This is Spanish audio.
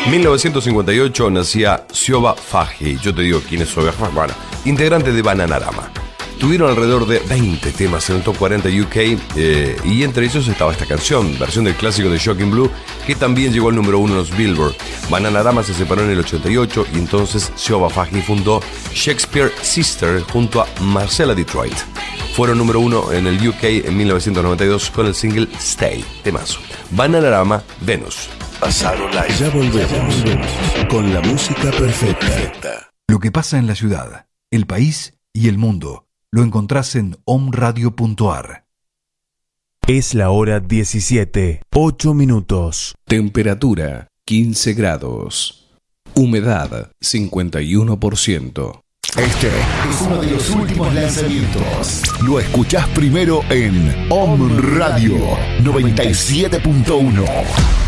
1958 nacía Siobhan Fahey. Yo te digo quién es Siobhan Fahey. Bueno, integrante de Bananarama. Tuvieron alrededor de 20 temas en el Top 40 UK y entre ellos estaba esta canción, versión del clásico de Shocking Blue, que también llegó al número 1 en los Billboard. Bananarama se separó en el 88 y entonces Siobhan Fahey fundó Shakespeare Sister junto a Marcella Detroit. Fueron número 1 en el UK en 1992 con el single Stay, temazo. Bananarama, Venus. Pasaron la... Ya volvemos con la música perfecta. Lo que pasa en la ciudad, el país y el mundo lo encontrás en omradio.ar. Es la hora 17, 8 minutos. Temperatura 15 grados. Humedad 51%. Este es uno de los últimos lanzamientos. Lo escuchás primero en Om Radio 97.1.